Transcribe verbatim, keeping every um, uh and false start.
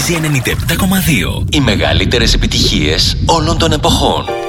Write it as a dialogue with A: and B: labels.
A: Easy ενενήντα επτά κόμμα δύο. Οι μεγαλύτερες επιτυχίες όλων των εποχών.